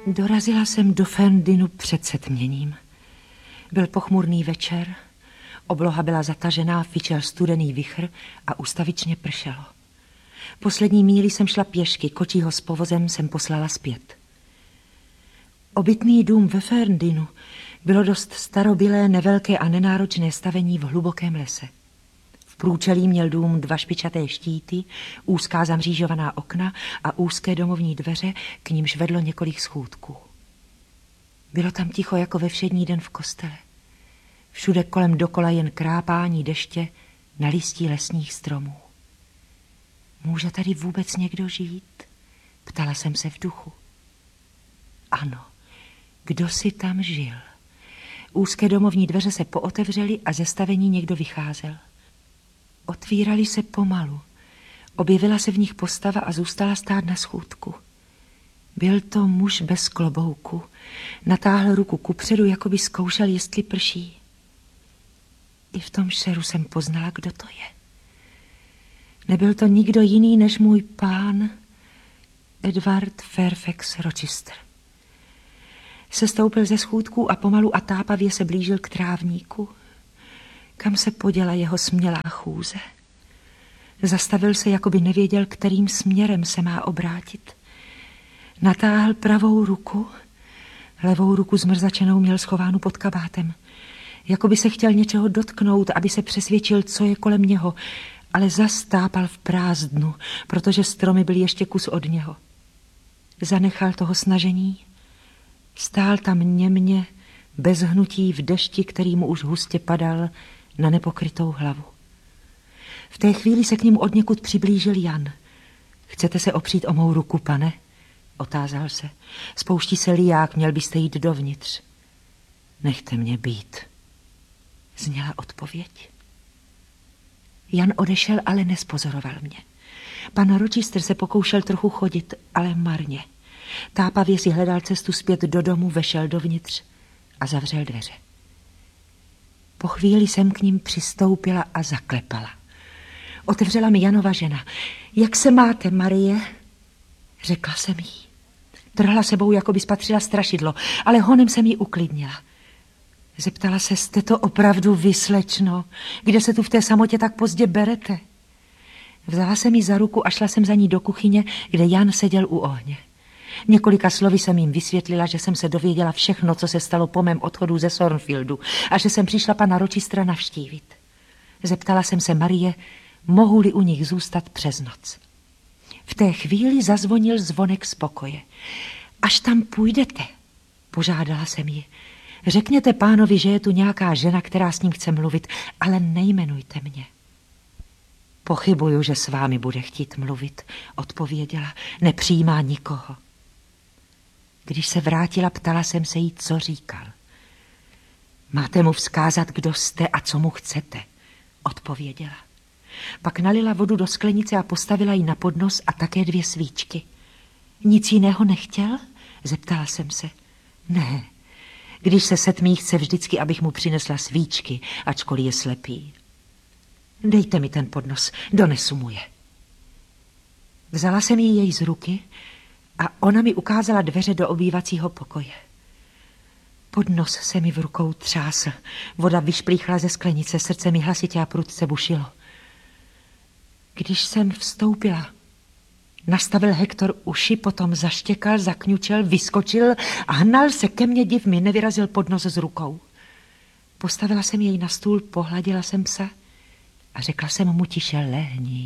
Dorazila jsem do Ferndynu před setměním. Byl pochmurný večer, obloha byla zatažená, fičel studený vichr a ustavičně pršelo. Poslední míli jsem šla pěšky, kočího s povozem jsem poslala zpět. Obytný dům ve Ferndynu bylo dost starobylé, nevelké a nenáročné stavení v hlubokém lese. V průčelí měl dům 2 špičaté štíty, úzká zamřížovaná okna a úzké domovní dveře, k nímž vedlo několik schůdků. Bylo tam ticho jako ve všední den v kostele. Všude kolem dokola jen krápání deště na listí lesních stromů. Může tady vůbec někdo žít? Ptala jsem se v duchu. Ano, kdo si tam žil? Úzké domovní dveře se pootevřely a ze stavení někdo vycházel. Otvírali se pomalu. Objevila se v nich postava a zůstala stát na schůdku. Byl to muž bez klobouku. Natáhl ruku kupředu, jako by zkoušel, jestli prší. I v tom šeru jsem poznala, kdo to je. Nebyl to nikdo jiný než můj pán Edward Fairfax Rochester. Sestoupil ze schůdků a pomalu a tápavě se blížil k trávníku. Kam se poděla jeho smělá chůze? Zastavil se, jako by nevěděl, kterým směrem se má obrátit. Natáhl pravou ruku, levou ruku zmrzačenou měl schovánu pod kabátem. Jako by se chtěl něčeho dotknout, aby se přesvědčil, co je kolem něho, ale zastápal v prázdnu, protože stromy byly ještě kus od něho. Zanechal toho snažení, stál tam němě, bez hnutí v dešti, který mu už hustě padal na nepokrytou hlavu. V té chvíli se k němu odněkud přiblížil Jan. Chcete se opřít o mou ruku, pane? Otázal se. Spouští se liják, měl byste jít dovnitř. Nechte mě být, zněla odpověď. Jan odešel, ale nespozoroval mě. Pan Rochester se pokoušel trochu chodit, ale marně. Tápavě si hledal cestu zpět do domu, vešel dovnitř a zavřel dveře. Po chvíli jsem k ním přistoupila a zaklepala. Otevřela mi Janova žena. Jak se máte, Marie? Řekla jsem jí. Trhla sebou, jako by spatřila strašidlo, ale honem jsem jí uklidnila. Zeptala se, jste to opravdu vy, slečno? Kde se tu v té samotě tak pozdě berete? Vzala jsem jí za ruku a šla jsem za ní do kuchyně, kde Jan seděl u ohně. Několika slovy jsem jim vysvětlila, že jsem se dověděla všechno, co se stalo po mém odchodu ze Thornfieldu a že jsem přišla pana Rochestera navštívit. Zeptala jsem se Marie, mohu-li u nich zůstat přes noc. V té chvíli zazvonil zvonek z pokoje. Až tam půjdete, požádala jsem ji. Řekněte pánovi, že je tu nějaká žena, která s ním chce mluvit, ale nejmenujte mě. Pochybuju, že s vámi bude chtít mluvit, odpověděla. Nepřijímá nikoho. Když se vrátila, ptala jsem se jí, co říkal. Máte mu vzkázat, kdo jste a co mu chcete, odpověděla. Pak nalila vodu do sklenice a postavila ji na podnos a také 2 svíčky. Nic jiného nechtěl? Zeptala jsem se. Ne, když se setmí, chce vždycky, abych mu přinesla svíčky, ačkoliv je slepý. Dejte mi ten podnos, donesu mu je. Vzala jsem jí jej z ruky a ona mi ukázala dveře do obývacího pokoje. Podnos se mi v rukou třásl, voda vyšplíchla ze sklenice, srdce mi hlasitě a prudce bušilo. Když jsem vstoupila, nastavil Hektor uši, potom zaštěkal, zakňučel, vyskočil a hnal se ke mně, div mi nevyrazil podnos z rukou. Postavila jsem jej na stůl, pohladila jsem psa a řekla jsem mu tiše, lehni.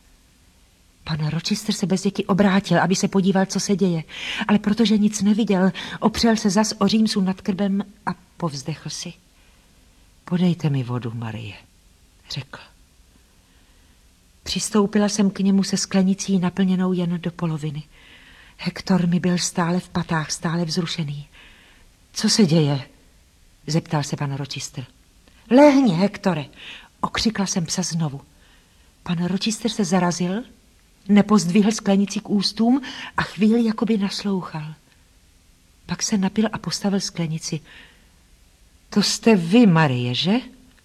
Pan Rochester se bez děky obrátil, aby se podíval, co se děje, ale protože nic neviděl, opřel se zas o římsu nad krbem a povzdechl si. Podejte mi vodu, Marie, řekl. Přistoupila jsem k němu se sklenicí naplněnou jen do poloviny. Hektor mi byl stále v patách, stále vzrušený. Co se děje? Zeptal se pan Rochester. Lehni, Hektore, okřikla jsem psa znovu. Pan Rochester se zarazil, nepozdvihl sklenici k ústům a chvíli jakoby naslouchal. Pak se napil a postavil sklenici. To jste vy, Marie, že?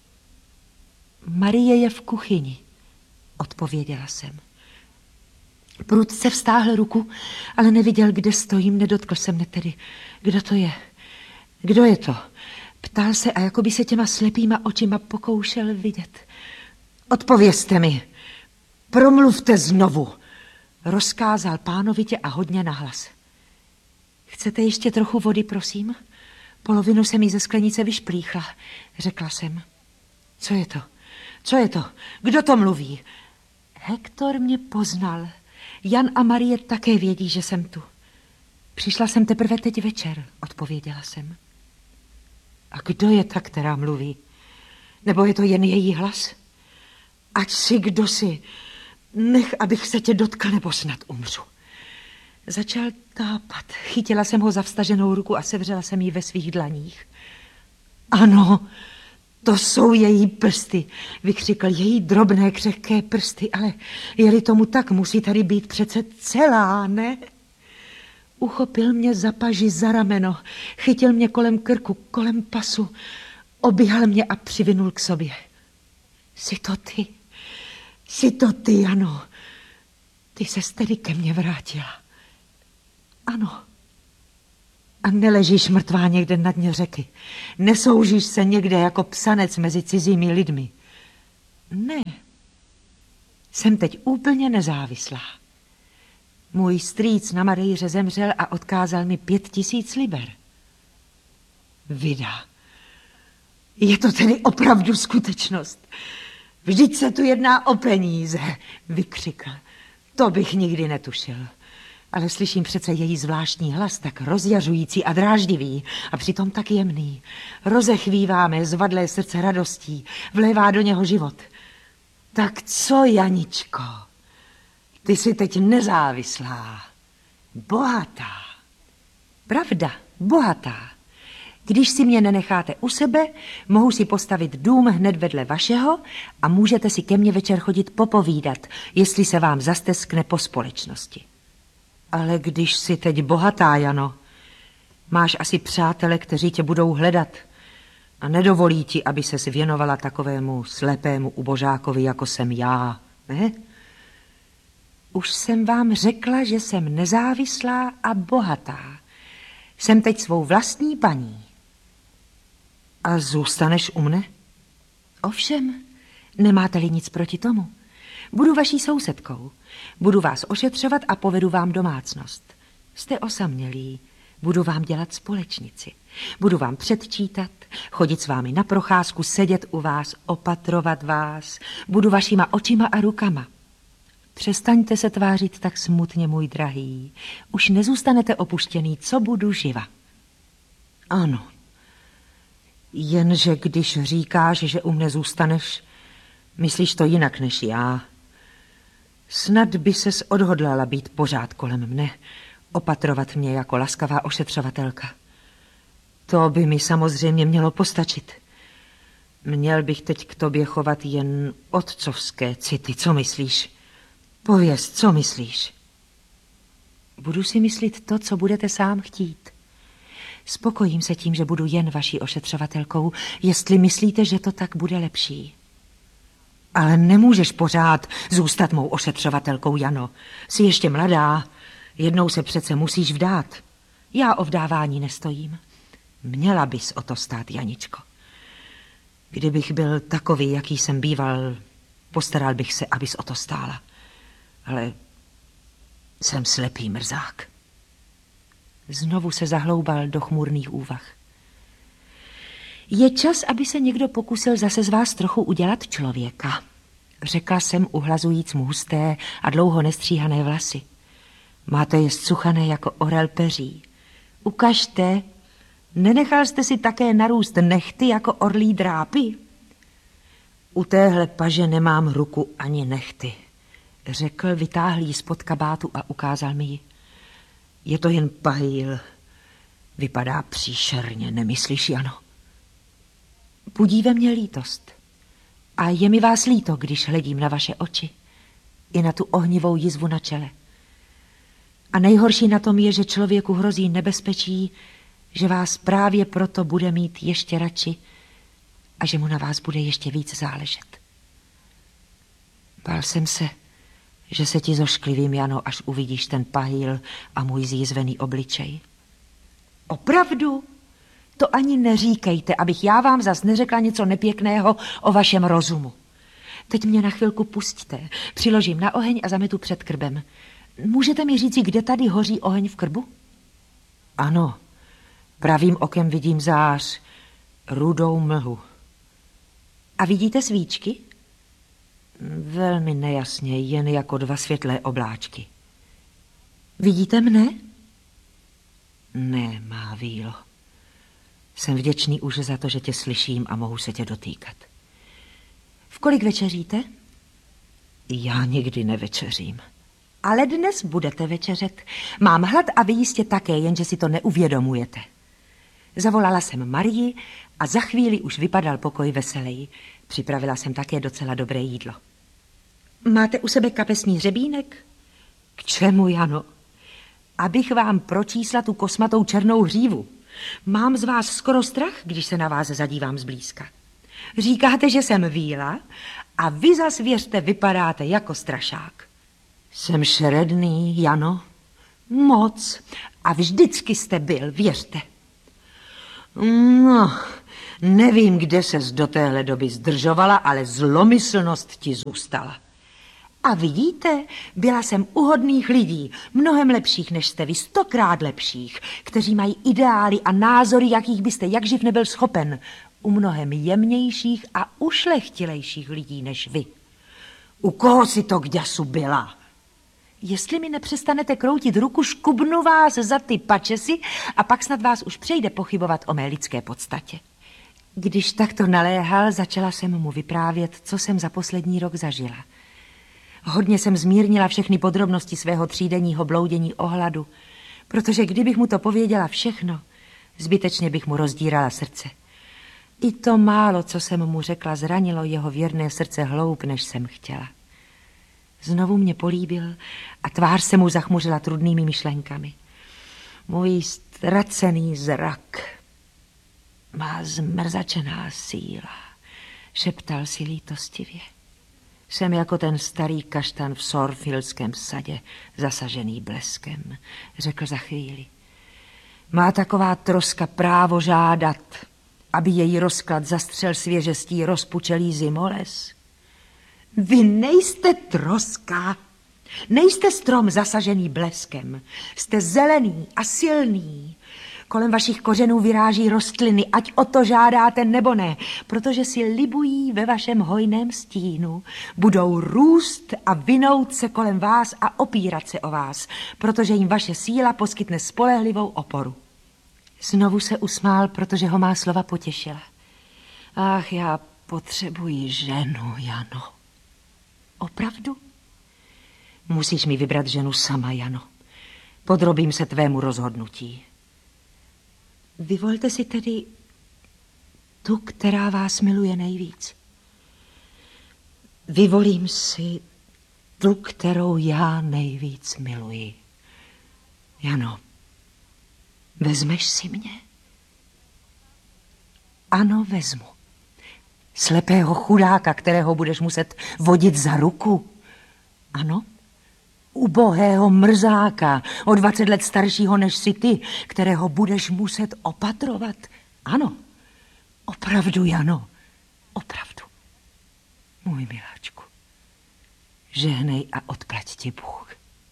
Marie je v kuchyni, odpověděla jsem. Prudce vztáhl ruku, ale neviděl, kde stojím, nedotkl se mne tedy. Kdo to je? Kdo je to? Ptal se a jako by se těma slepýma očima pokoušel vidět. Odpovězte mi. Promluvte znovu. Rozkázal pánovitě a hodně nahlas. Chcete ještě trochu vody, prosím? Polovinu se mi ze sklenice vyšplíchla, řekla jsem. Co je to? Co je to? Kdo to mluví? Hektor mě poznal. Jan a Marie také vědí, že jsem tu. Přišla jsem teprve teď večer, odpověděla jsem. A kdo je ta, která mluví? Nebo je to jen její hlas? Ať si kdo si, nech, abych se tě dotkl, nebo snad umřu. Začal tápat. Chytila jsem ho za vstaženou ruku a sevřela jsem ji ve svých dlaních. Ano, to jsou její prsty, vykřikl, její drobné křehké prsty, ale je-li tomu tak, musí tady být přece celá, ne? Uchopil mě za paži, za rameno, chytil mě kolem krku, kolem pasu, oběhal mě a přivinul k sobě. Jsi to ty, ano. Ty ses tedy ke mně vrátila. Ano. A neležíš mrtvá někde na dně řeky. Nesoužíš se někde jako psanec mezi cizími lidmi. Ne. Jsem teď úplně nezávislá. Můj strýc na Madejře zemřel a odkázal mi 5000 liber. Vida. Je to tedy opravdu skutečnost. Vždyť se tu jedná o peníze, vykřikl. To bych nikdy netušil. Ale slyším přece její zvláštní hlas, tak rozjařující a dráždivý a přitom tak jemný. Rozechvívá mé zvadlé srdce radostí, vlévá do něho život. Tak co, Janičko? Ty jsi teď nezávislá, bohatá. Pravda, bohatá. Když si mě nenecháte u sebe, mohu si postavit dům hned vedle vašeho a můžete si ke mně večer chodit popovídat, jestli se vám zasteskne po společnosti. Ale když jsi teď bohatá, Jano, máš asi přátele, kteří tě budou hledat a nedovolí ti, aby ses věnovala takovému slepému ubožákovi, jako jsem já, ne? Už jsem vám řekla, že jsem nezávislá a bohatá. Jsem teď svou vlastní paní. A zůstaneš u mne? Ovšem, nemáte-li nic proti tomu. Budu vaší sousedkou. Budu vás ošetřovat a povedu vám domácnost. Jste osamělí. Budu vám dělat společnici. Budu vám předčítat, chodit s vámi na procházku, sedět u vás, opatrovat vás. Budu vašima očima a rukama. Přestaňte se tvářit tak smutně, můj drahý. Už nezůstanete opuštěný, co budu živa. Ano. Jenže když říkáš, že u mne zůstaneš, myslíš to jinak než já. Snad by ses odhodlala být pořád kolem mne, opatrovat mě jako laskavá ošetřovatelka. To by mi samozřejmě mělo postačit. Měl bych teď k tobě chovat jen otcovské city, co myslíš? Pověz, co myslíš? Budu si myslit to, co budete sám chtít. Spokojím se tím, že budu jen vaší ošetřovatelkou, jestli myslíte, že to tak bude lepší. Ale nemůžeš pořád zůstat mou ošetřovatelkou, Jano. Jsi ještě mladá, jednou se přece musíš vdát. Já o vdávání nestojím. Měla bys o to stát, Janičko. Kdybych byl takový, jaký jsem býval, postaral bych se, abys o to stála. Ale jsem slepý mrzák. Znovu se zahloubal do chmurných úvah. Je čas, aby se někdo pokusil zase z vás trochu udělat člověka, řekla jsem, uhlazujíc mu husté a dlouho nestříhané vlasy. Máte je zcuchané jako orel peří. Ukažte, nenechal jste si také narůst nehty jako orlí drápy? U téhle paže nemám ruku ani nehty, řekl, vytáhl ji spod kabátu a ukázal mi ji. Je to jen pahýl. Vypadá příšerně, nemyslíš, Jano? Budí ve mně lítost. A je mi vás líto, když hledím na vaše oči. I na tu ohnivou jizvu na čele. A nejhorší na tom je, že člověku hrozí nebezpečí, že vás právě proto bude mít ještě radši a že mu na vás bude ještě víc záležet. Bál jsem se, že se ti zošklivím, Jano, až uvidíš ten pahýl a můj zjízvený obličej. Opravdu? To ani neříkejte, abych já vám zas neřekla něco nepěkného o vašem rozumu. Teď mě na chvilku pusťte, přiložím na oheň a zametu před krbem. Můžete mi říci, kde tady hoří oheň v krbu? Ano, pravým okem vidím zář, rudou mlhu. A vidíte svíčky? Velmi nejasně, jen jako dva světlé obláčky. Vidíte mne? Ne, má vílo. Jsem vděčný už za to, že tě slyším a mohu se tě dotýkat. V kolik večeříte? Já nikdy nevečeřím. Ale dnes budete večeřet. Mám hlad a vy jistě také, jenže si to neuvědomujete. Zavolala jsem Marii a za chvíli už vypadal pokoj veseleji. Připravila jsem také docela dobré jídlo. Máte u sebe kapesní hřebínek? K čemu, Jano? Abych vám pročísla tu kosmatou černou hřívu. Mám z vás skoro strach, když se na vás zadívám zblízka. Říkáte, že jsem víla a vy zas věřte, vypadáte jako strašák. Jsem šeredný, Jano. Moc. A vždycky jste byl, věřte. No, nevím, kde ses do téhle doby zdržovala, ale zlomyslnost ti zůstala. A vidíte, byla jsem u hodných lidí, mnohem lepších než jste vy, 100krát lepších, kteří mají ideály a názory, jakých byste jakživ nebyl schopen, u mnohem jemnějších a ušlechtilejších lidí než vy. U koho si to k děsu byla? Jestli mi nepřestanete kroutit ruku, škubnu vás za ty pačesy a pak snad vás už přejde pochybovat o mé lidské podstatě. Když takto naléhal, začala jsem mu vyprávět, co jsem za poslední rok zažila. Hodně jsem zmírnila všechny podrobnosti svého třídenního bloudění o hladu, protože kdybych mu to pověděla všechno, zbytečně bych mu rozdírala srdce. I to málo, co jsem mu řekla, zranilo jeho věrné srdce hloub, než jsem chtěla. Znovu mě políbil a tvář se mu zachmuřila trudnými myšlenkami. Můj ztracený zrak má zmrzačená síla, šeptal si lítostivě. Jsem jako ten starý kaštan v Sorfieldském sadě, zasažený bleskem, řekl za chvíli. Má taková troska právo žádat, aby její rozklad zastřel svěžestí rozpučelý zimoles? Vy nejste troska, nejste strom zasažený bleskem, jste zelený a silný. Kolem vašich kořenů vyráží rostliny, ať o to žádáte nebo ne, protože si libují ve vašem hojném stínu. Budou růst a vinout se kolem vás a opírat se o vás, protože jim vaše síla poskytne spolehlivou oporu. Znovu se usmál, protože ho má slova potěšila. Ach, já potřebuji ženu, Jano. Opravdu? Musíš mi vybrat ženu sama, Jano. Podrobím se tvému rozhodnutí. Vyvolte si tedy tu, která vás miluje nejvíc. Vyvolím si tu, kterou já nejvíc miluji. Jano, vezmeš si mě? Ano, vezmu. Slepého chudáka, kterého budeš muset vodit za ruku. Ano? Ubohého mrzáka, o 20 let staršího než si ty, kterého budeš muset opatrovat. Ano, opravdu, Jano, opravdu. Můj miláčku, žehnej a odplať ti Bůh.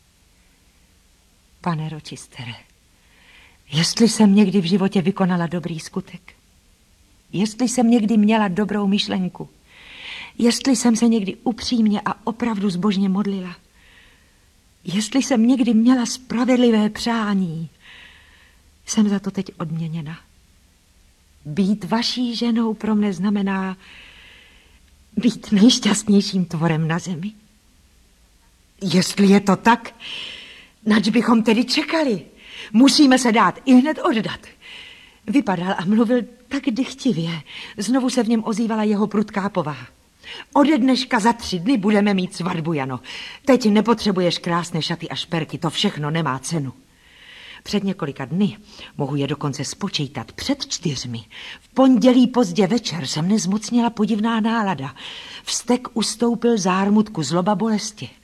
Pane Rochestere, jestli jsem někdy v životě vykonala dobrý skutek, jestli jsem někdy měla dobrou myšlenku, jestli jsem se někdy upřímně a opravdu zbožně modlila, jestli jsem někdy měla spravedlivé přání, jsem za to teď odměněna. Být vaší ženou pro mne znamená být nejšťastnějším tvorem na zemi. Jestli je to tak, nač bychom tedy čekali? Musíme se dát i hned oddat. Vypadal a mluvil tak dychtivě. Znovu se v něm ozývala jeho prudká povaha. Ode dneška za 3 dny budeme mít svatbu, Jano. Teď nepotřebuješ krásné šaty a šperky, to všechno nemá cenu. Před několika dny, mohu je dokonce spočítat, před 4, v pondělí pozdě večer se mne zmocnila podivná nálada. Vztek ustoupil zármutku, zloba bolesti.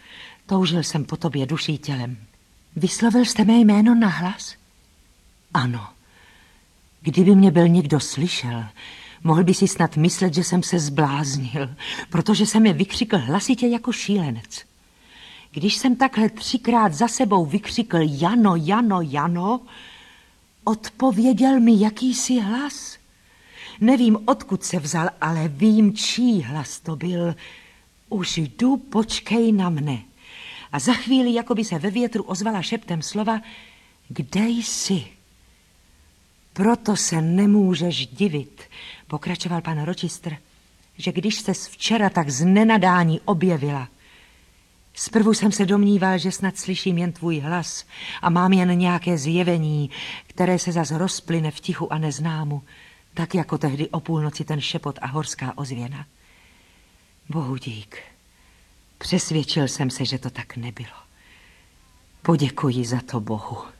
Toužil jsem po tobě duší tělem. Vyslovil jste mé jméno nahlas? Ano. Kdyby mě byl někdo slyšel, mohl by si snad myslet, že jsem se zbláznil, protože jsem je vykřikl hlasitě jako šílenec. Když jsem takhle 3krát za sebou vykřikl Jano, Jano, Jano, odpověděl mi jakýsi hlas. Nevím, odkud se vzal, ale vím, čí hlas to byl. Už jdu, počkej na mne. A za chvíli, jako by se ve větru ozvala šeptem slova, kde jsi? Proto se nemůžeš divit, pokračoval pan Rochester, že když ses včera tak z nenadání objevila. Zprvu jsem se domníval, že snad slyším jen tvůj hlas a mám jen nějaké zjevení, které se zas rozplyne v tichu a neznámu, tak jako tehdy o půlnoci ten šepot a horská ozvěna. Bohu dík, přesvědčil jsem se, že to tak nebylo. Poděkuji za to Bohu.